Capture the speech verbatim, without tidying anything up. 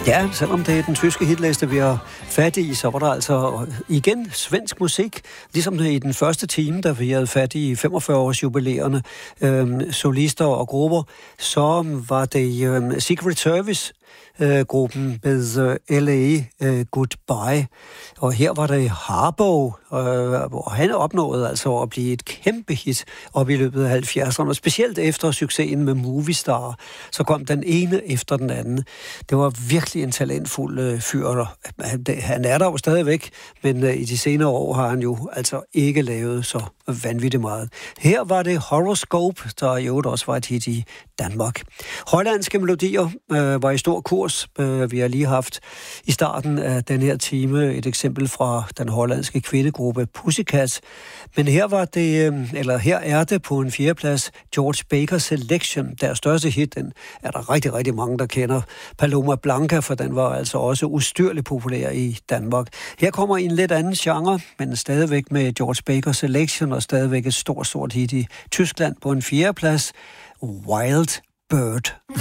Ja, selvom det er den tyske hitliste, vi har fat i, så var der altså igen svensk musik, ligesom i den første time, da vi havde fat i femogfyrre års jubilæerne, øhm, solister og grupper, så var det øhm, Secret Service, øh, gruppen med øh, L A øh, Goodbye, og her var det Harbo, øh, og han opnåede altså at blive et kæmpe hit op i løbet af halvfjerdserne, og specielt efter succesen med Movie Star, så kom den ene efter den anden. Det var virkelig en talentfuld øh, fyr. Han, han er der jo stadigvæk, men øh, i de senere år har han jo altså ikke lavet så vanvittigt meget. Her var det Horoscope, der i øvrigt også var et hit i Danmark. Hollandske melodier øh, var i stor kurs. Øh, vi har lige haft i starten af den her time et eksempel fra den hollandske kvindegruppe Pussycat. Men her var det, øh, eller her er det på en fjerdeplads George Baker Selection. Deres største hit, den er der rigtig, rigtig mange, der kender. Paloma Blanca, for den var altså også ustyrligt populær i Danmark. Her kommer en lidt anden genre, men stadigvæk med George Baker Selection, og stadigvæk et stort, stort hit i Tyskland på en fjerdeplads. Wild Bird.